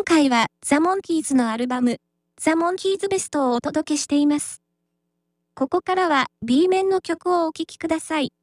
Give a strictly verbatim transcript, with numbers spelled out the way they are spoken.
回はザ・モンキーズのアルバム、ザ・モンキーズ・ベストをお届けしています。ここからは B 面の曲をお聴きください。